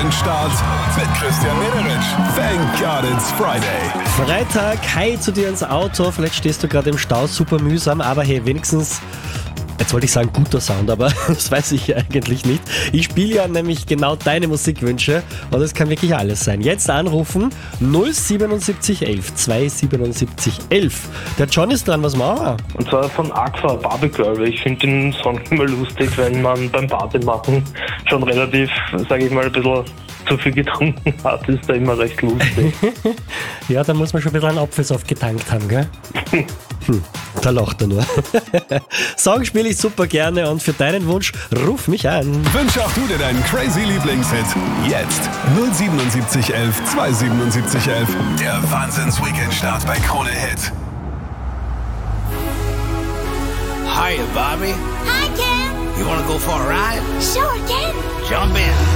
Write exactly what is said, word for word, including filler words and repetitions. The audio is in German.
Wochenendstart mit Christian Mederitsch. Thank God it's Friday. Freitag, hi zu dir ins Auto. Vielleicht stehst du gerade im Stau, super mühsam, aber hey, wenigstens, jetzt wollte ich sagen guter Sound, aber das weiß ich eigentlich nicht. Ich spiele ja nämlich genau deine Musikwünsche und es kann wirklich alles sein. Jetzt anrufen null siebenundsiebzig elf zweihundertsiebenundsiebzig elf. Der John ist dran, was machen wir? Und zwar von Aqua, Barbie Girl. Ich finde den Song immer lustig, wenn man beim Party machen schon relativ, sage ich mal, ein bisschen zu viel getrunken hat, ist da immer recht lustig. Ja, da muss man schon ein bisschen einen Apfelsaft getankt haben, gell? Hm, da lacht er nur. Song spiele ich super gerne und für deinen Wunsch ruf mich an. Wünsch auch du dir deinen crazy Lieblingshit. Jetzt null siebenundsiebzig elf zweihundertsiebenundsiebzig elf. Der Wahnsinns-Weekend-Start bei Krone Hit. Hiya, Bobby. Hi, Ken. You wanna go for a ride? Sure, Ken. Jump in.